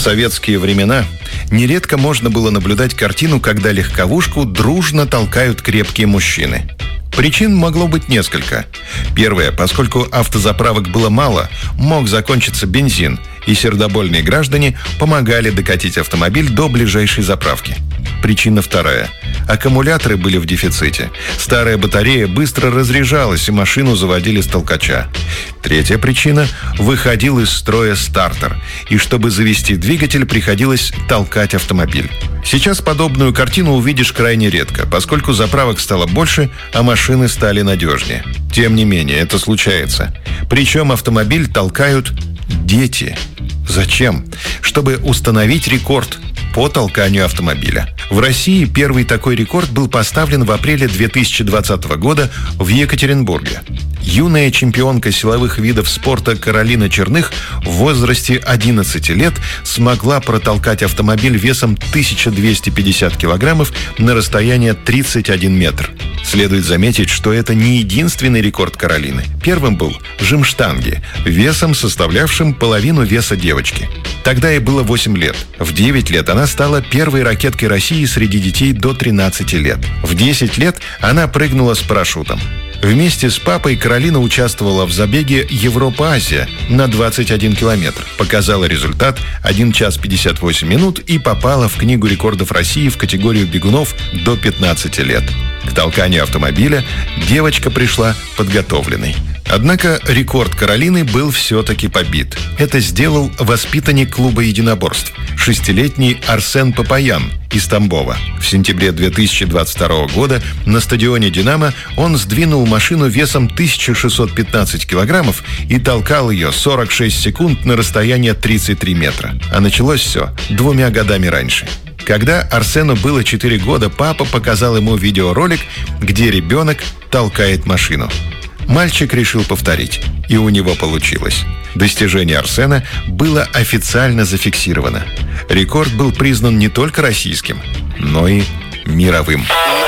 советские времена нередко можно было наблюдать картину, когда легковушку дружно толкают крепкие мужчины. Причин могло быть несколько. Первое, поскольку автозаправок было мало, мог закончиться бензин, и сердобольные граждане помогали докатить автомобиль до ближайшей заправки. Причина вторая. Аккумуляторы были в дефиците. Старая батарея быстро разряжалась, и машину заводили с толкача. Третья причина – выходил из строя стартер, и чтобы завести двигатель, приходилось толкать автомобиль. Сейчас подобную картину увидишь крайне редко, поскольку заправок стало больше, а машины стали надежнее. Тем не менее, это случается. Причем автомобиль толкают дети. Зачем? Чтобы установить рекорд по толканию автомобиля. В России первый такой рекорд был поставлен в апреле 2020 года в Екатеринбурге. Юная чемпионка силовых видов спорта Каролина Черных в возрасте 11 лет смогла протолкать автомобиль весом 1250 килограммов на расстояние 31 метр. Следует заметить, что это не единственный рекорд Каролины. Первым был жим штанги, весом составлявшим половину веса девочки. Тогда ей было 8 лет. В 9 лет она стала первой ракеткой России среди детей до 13 лет. В 10 лет она прыгнула с парашютом. Вместе с папой Каролина участвовала в забеге Европа-Азия на 21 километр. Показала результат 1 час 58 минут и попала в Книгу рекордов России в категорию бегунов до 15 лет. К толканию автомобиля девочка пришла подготовленной. Однако рекорд Каролины был все-таки побит. Это сделал воспитанник клуба единоборств, 6-летний Арсен Папаян из Тамбова. В сентябре 2022 года на стадионе «Динамо» он сдвинул машину весом 1615 килограммов и толкал ее 46 секунд на расстояние 33 метра. А началось все 2 годами раньше. Когда Арсену было 4 года, папа показал ему видеоролик, где ребенок толкает машину. Мальчик решил повторить, и у него получилось. Достижение Арсена было официально зафиксировано. Рекорд был признан не только российским, но и мировым.